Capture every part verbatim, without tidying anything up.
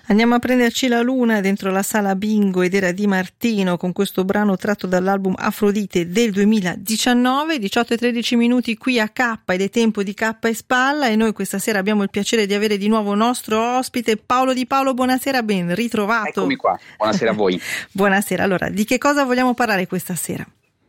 Andiamo a prenderci la luna dentro la sala bingo ed era Di Martino con questo brano tratto dall'album Afrodite del duemiladiciannove. Diciotto e tredici minuti qui a K ed è tempo di K e Spalla, e noi questa sera abbiamo il piacere di avere di nuovo nostro ospite Paolo Di Paolo. Buonasera, ben ritrovato. Eccomi qua, buonasera a voi. Buonasera, allora di che cosa vogliamo parlare questa sera?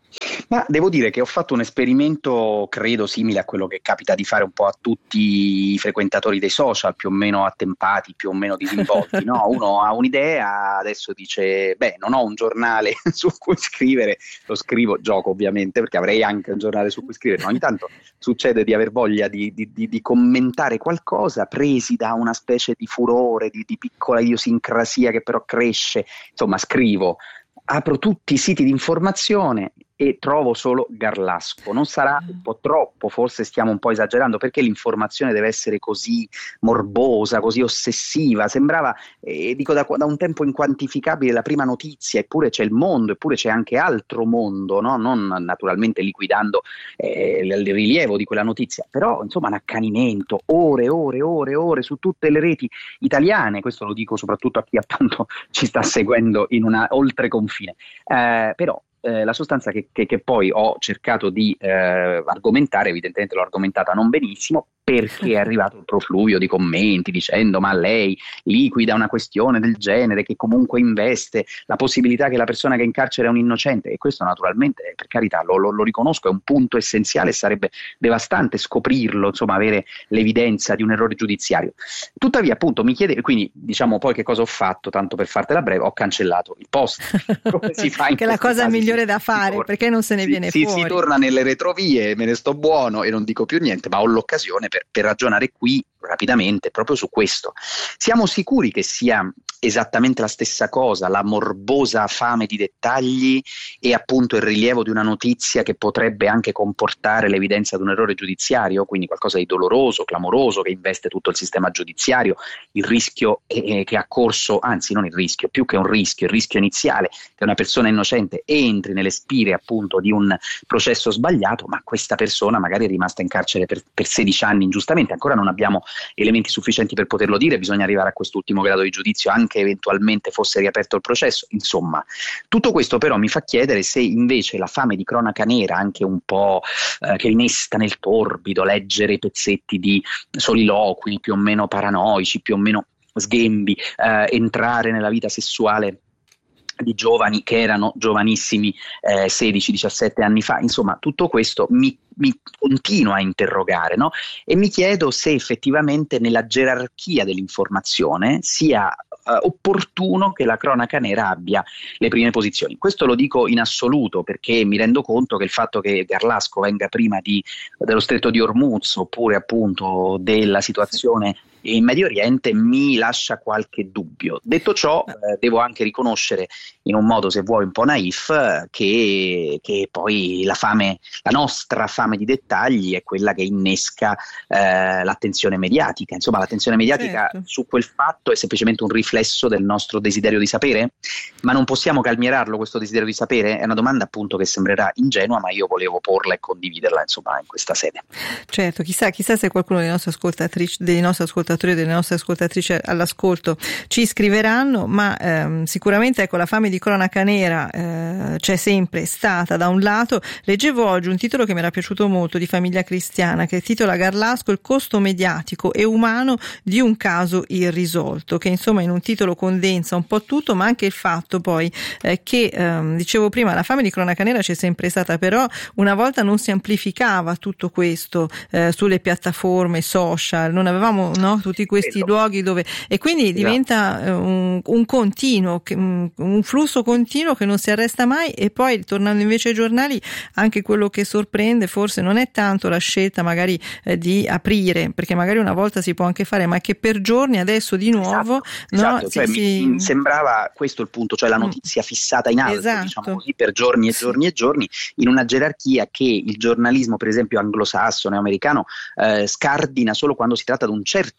Ma devo dire che ho fatto un esperimento, credo simile a quello che capita di fare un po' a tutti i frequentatori dei social, più o meno attempati, più o meno disinvolti, no? Uno ha un'idea, adesso dice, beh, non ho un giornale su cui scrivere, lo scrivo, gioco ovviamente, perché avrei anche un giornale su cui scrivere, ma ogni tanto succede di aver voglia di, di, di, di commentare qualcosa, presi da una specie di furore, di, di piccola idiosincrasia che però cresce, insomma scrivo. Apro tutti i siti di informazione e trovo solo Garlasco. Non sarà un po' troppo, forse stiamo un po' esagerando, perché l'informazione deve essere così morbosa, così ossessiva? Sembrava, eh, dico da, da un tempo inquantificabile, la prima notizia, eppure c'è il mondo, eppure c'è anche altro mondo, no? Non naturalmente liquidando eh, il, il rilievo di quella notizia, però insomma un accanimento, ore, ore, ore, ore su tutte le reti italiane, questo lo dico soprattutto a chi appunto ci sta seguendo in una oltre confine, eh, però Eh, la sostanza che, che, che poi ho cercato di eh, argomentare, evidentemente l'ho argomentata non benissimo, perché è arrivato il profluvio di commenti dicendo ma lei liquida una questione del genere che comunque investe la possibilità che la persona che è in carcere è un innocente, e questo naturalmente, per carità, lo, lo, lo riconosco, è un punto essenziale, sarebbe devastante scoprirlo, insomma avere l'evidenza di un errore giudiziario. Tuttavia appunto mi chiede, quindi diciamo poi che cosa ho fatto, tanto per fartela breve, ho cancellato il post. Come si fa in che è la cosa casi? migliore da fare, torna, perché non se ne si, viene si, fuori. Si torna nelle retrovie, me ne sto buono e non dico più niente, ma ho l'occasione per, per ragionare qui rapidamente proprio su questo. Siamo sicuri che sia esattamente la stessa cosa, la morbosa fame di dettagli e appunto il rilievo di una notizia che potrebbe anche comportare l'evidenza di un errore giudiziario, quindi qualcosa di doloroso, clamoroso, che investe tutto il sistema giudiziario, il rischio eh, che ha corso, anzi non il rischio, più che un rischio, il rischio iniziale che una persona innocente entri nelle spire appunto di un processo sbagliato, ma questa persona magari è rimasta in carcere per, per sedici anni ingiustamente, ancora non abbiamo elementi sufficienti per poterlo dire, bisogna arrivare a quest'ultimo grado di giudizio anche eventualmente fosse riaperto il processo. Insomma, tutto questo però mi fa chiedere se invece la fame di cronaca nera, anche un po' eh, che innesta nel torbido, leggere pezzetti di soliloqui più o meno paranoici, più o meno sghembi, eh, entrare nella vita sessuale di giovani che erano giovanissimi eh, sedici diciassette anni fa, insomma tutto questo mi, mi continua a interrogare, no? E mi chiedo se effettivamente nella gerarchia dell'informazione sia eh, opportuno che la cronaca nera abbia le prime posizioni. Questo lo dico in assoluto perché mi rendo conto che il fatto che Garlasco venga prima di, dello stretto di Hormuz oppure appunto della situazione in Medio Oriente mi lascia qualche dubbio. Detto ciò, eh, devo anche riconoscere in un modo, se vuoi, un po' naif, che, che poi la fame, la nostra fame di dettagli è quella che innesca eh, l'attenzione mediatica. Insomma, l'attenzione mediatica certo. Su quel fatto è semplicemente un riflesso del nostro desiderio di sapere, ma non possiamo calmierarlo questo desiderio di sapere? È una domanda appunto che sembrerà ingenua, ma io volevo porla e condividerla insomma in questa sede. Certo, chissà, chissà se qualcuno dei nostri ascoltatrici, dei nostri ascoltatori e delle nostre ascoltatrici all'ascolto ci scriveranno, ma ehm, sicuramente ecco la fame di cronaca nera eh, c'è sempre stata da un lato. Leggevo oggi un titolo che mi era piaciuto molto di Famiglia Cristiana che titola Garlasco, il costo mediatico e umano di un caso irrisolto, che insomma in un titolo condensa un po' tutto, ma anche il fatto poi eh, che ehm, dicevo prima, la fame di cronaca nera c'è sempre stata, però una volta non si amplificava tutto questo eh, sulle piattaforme social, non avevamo no, tutti questi luoghi dove, e quindi diventa eh, un, un continuo, un, un flusso continuo che non si arresta mai. E poi tornando invece ai giornali, anche quello che sorprende forse non è tanto la scelta magari eh, di aprire, perché magari una volta si può anche fare, ma che per giorni adesso di nuovo esatto, no, esatto. si, Cioè, si... mi sembrava questo il punto, cioè la notizia fissata in alto, esatto. diciamo così, per giorni e giorni e giorni, in una gerarchia che il giornalismo per esempio anglosassone, americano, eh, scardina solo quando si tratta di un certo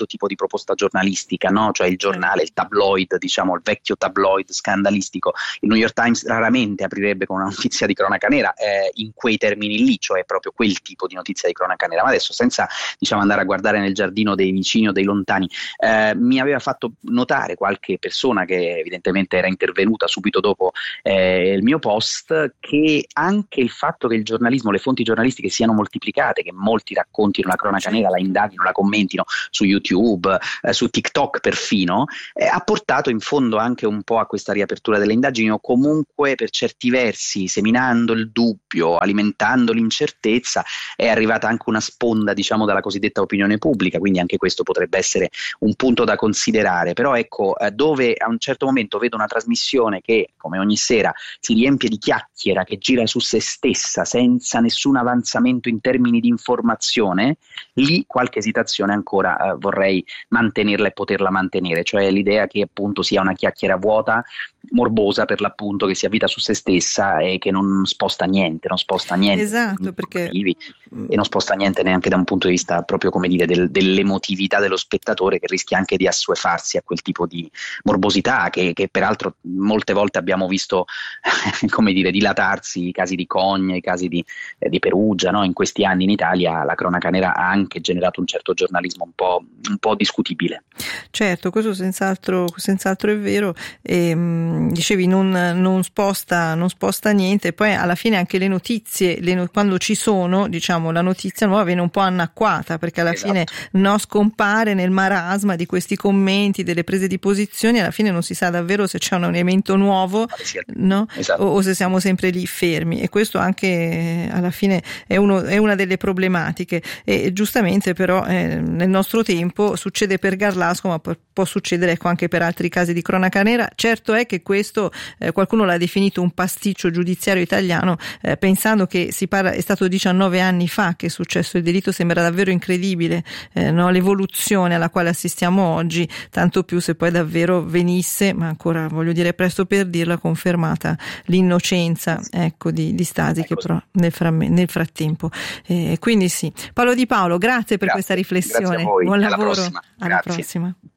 tipo di proposta giornalistica, no? Cioè il giornale, il tabloid, diciamo il vecchio tabloid scandalistico. Il New York Times raramente aprirebbe con una notizia di cronaca nera eh, in quei termini lì, cioè proprio quel tipo di notizia di cronaca nera. Ma adesso, senza diciamo andare a guardare nel giardino dei vicini o dei lontani, eh, mi aveva fatto notare qualche persona che evidentemente era intervenuta subito dopo eh, il mio post, che anche il fatto che il giornalismo, le fonti giornalistiche siano moltiplicate, che molti raccontino la cronaca nera, la indaghino, la commentino su YouTube, eh, su TikTok perfino, eh, ha portato in fondo anche un po' a questa riapertura delle indagini, o comunque per certi versi, seminando il dubbio, alimentando l'incertezza, è arrivata anche una sponda diciamo dalla cosiddetta opinione pubblica, quindi anche questo potrebbe essere un punto da considerare. Però ecco, eh, dove a un certo momento vedo una trasmissione che come ogni sera si riempie di chiacchiera, che gira su se stessa senza nessun avanzamento in termini di informazione, lì qualche esitazione ancora eh, vorrei mantenerla e poterla mantenere, cioè l'idea che appunto sia una chiacchiera vuota, morbosa per l'appunto, che si avvita su se stessa e che non sposta niente, non sposta niente. Esatto, perché e non sposta niente neanche da un punto di vista proprio, come dire, del, dell'emotività dello spettatore, che rischia anche di assuefarsi a quel tipo di morbosità che, che peraltro molte volte abbiamo visto come dire dilatarsi, i casi di Cogne, i casi di, eh, di Perugia, no? In questi anni in Italia la cronaca nera ha anche generato un certo giornalismo un po', un po' discutibile. Certo, questo senz'altro, senz'altro è vero. E, mh, dicevi non, non sposta non sposta niente, e poi alla fine anche le notizie, le, quando ci sono, diciamo, la notizia nuova viene un po' annacquata, perché alla esatto. fine no, scompare nel marasma di questi commenti, delle prese di posizioni, alla fine non si sa davvero se c'è un elemento nuovo, no? Esatto. o, o se siamo sempre lì fermi, e questo anche alla fine è, uno, è una delle problematiche. E giustamente però eh, nel nostro tempo succede per Garlasco, ma può, può succedere ecco, anche per altri casi di cronaca nera. Certo è che questo eh, qualcuno l'ha definito un pasticcio giudiziario italiano, eh, pensando che si parla, è stato diciannove anni fa che è successo il delitto. Sembra davvero incredibile eh, no? l'evoluzione alla quale assistiamo oggi, tanto più se poi davvero venisse, ma ancora voglio dire presto per dirla, confermata l'innocenza ecco, di, di Stasi, che però nel, framme, nel frattempo eh, quindi sì. Paolo Di Paolo, grazie per grazie, questa riflessione, grazie a voi. buon alla lavoro, prossima. alla prossima.